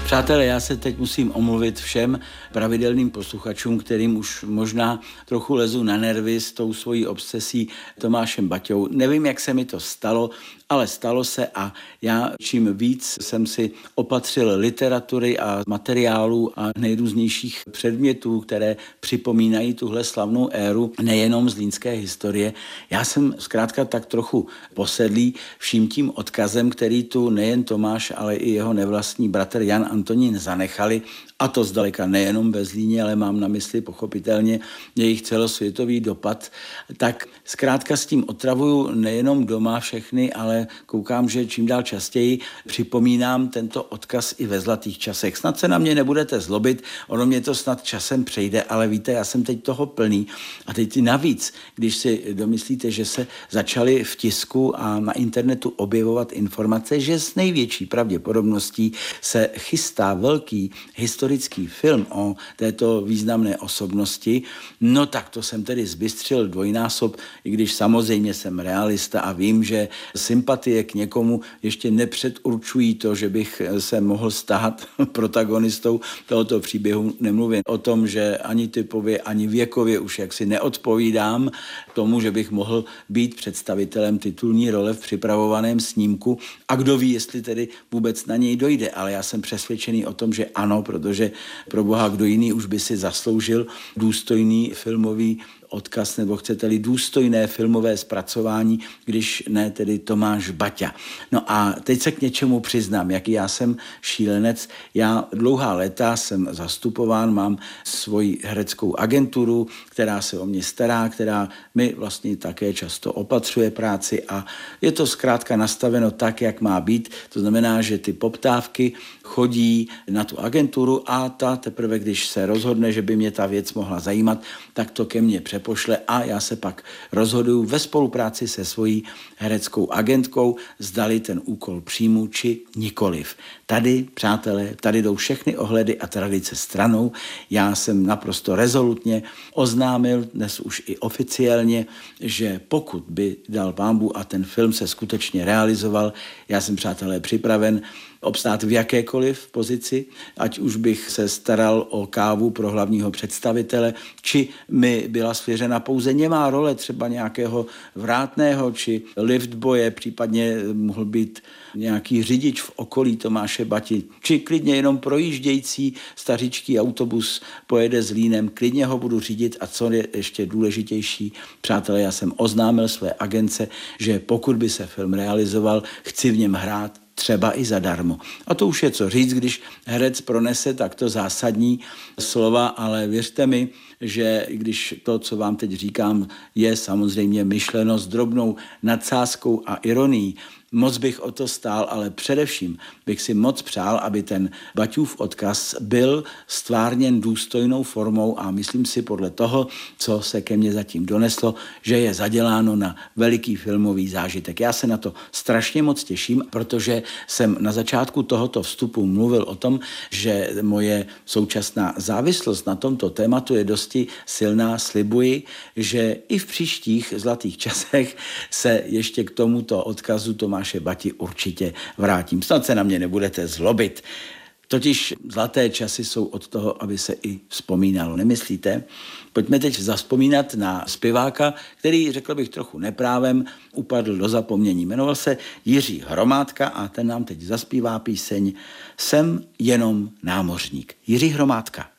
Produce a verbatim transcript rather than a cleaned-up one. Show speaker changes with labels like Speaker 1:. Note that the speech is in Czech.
Speaker 1: Přátelé, já se teď musím omluvit všem pravidelným posluchačům, kterým už možná trochu lezu na nervy s tou svojí obsesí Tomášem Baťou. Nevím, jak se mi to stalo, ale stalo se a já čím víc jsem si opatřil literatury a materiálů a nejrůznějších předmětů, které připomínají tuhle slavnou éru, nejenom zlínské historie. Já jsem zkrátka tak trochu posedlý vším tím odkazem, který tu nejen Tomáš, ale i jeho nevlastní bratr Jan Antonín zanechali, a to zdaleka nejenom ve Zlíně, ale mám na mysli pochopitelně jejich celosvětový dopad, tak zkrátka s tím otravuju nejenom doma všechny, ale koukám, že čím dál častěji připomínám tento odkaz i ve zlatých časech. Snad se na mě nebudete zlobit, ono mě to snad časem přejde, ale víte, já jsem teď toho plný. A teď navíc, když si domyslíte, že se začaly v tisku a na internetu objevovat informace, že s největší pravděpodobností se chystá velký historický film o této významné osobnosti, no tak to jsem tedy zbystřil dvojnásob, i když samozřejmě jsem realista a vím, že sympatie k někomu ještě nepředurčují to, že bych se mohl stát protagonistou tohoto příběhu. Nemluvím o tom, že ani typově, ani věkově už jaksi neodpovídám tomu, že bych mohl být představitelem titulní role v připravovaném snímku a kdo ví, jestli tedy vůbec na něj dojde, ale já jsem přesvědčený o tom, že ano, protože pro boha kdo jiný už by si zasloužil důstojný filmový odkaz, nebo chcete-li důstojné filmové zpracování, když ne tedy Tomáš Baťa. No a teď se k něčemu přiznám, jaký já jsem šílenec. Já dlouhá léta jsem zastupován, mám svoji hereckou agenturu, která se o mě stará, která mi vlastně také často opatřuje práci a je to zkrátka nastaveno tak, jak má být. To znamená, že ty poptávky chodí na tu agenturu a ta teprve, když se rozhodne, že by mě ta věc mohla zajímat, tak to ke mně přepošle a já se pak rozhoduju ve spolupráci se svojí hereckou agentkou, zdali ten úkol přijmu či nikoliv. Tady, přátelé, tady jdou všechny ohledy a tradice stranou. Já jsem naprosto rezolutně oznámil, dnes už i oficiálně, že pokud by dal pánbůh a ten film se skutečně realizoval, já jsem, přátelé, připraven obstát v jakékoliv pozici, ať už bych se staral o kávu pro hlavního představitele, či mi byla svěřena pouze němá role třeba nějakého vrátného, či liftboje, případně mohl být nějaký řidič v okolí Tomáše Bati, či klidně jenom projíždějící stařičký autobus pojede Zlínem, klidně ho budu řídit a co je ještě důležitější, přátelé, já jsem oznámil své agence, že pokud by se film realizoval, chci v něm hrát třeba i zadarmo. A to už je co říct, když herec pronese takto zásadní slova, ale věřte mi, že když to, co vám teď říkám, je samozřejmě myšleno s drobnou nadsázkou a ironií, moc bych o to stál, ale především bych si moc přál, aby ten Baťův odkaz byl stvárněn důstojnou formou a myslím si podle toho, co se ke mně zatím doneslo, že je zaděláno na veliký filmový zážitek. Já se na to strašně moc těším, protože jsem na začátku tohoto vstupu mluvil o tom, že moje současná závislost na tomto tématu je dosti silná. Slibuji, že i v příštích zlatých časech se ještě k tomuto odkazu Tomáše Bati určitě vrátím. Snad se na mě nebudete zlobit. Totiž zlaté časy jsou od toho, aby se i vzpomínalo. Nemyslíte? Pojďme teď zazpomínat na zpěváka, který, řekl bych trochu neprávem, upadl do zapomnění. Jmenoval se Jiří Hromádka a ten nám teď zaspívá píseň Jsem jenom námořník. Jiří Hromádka.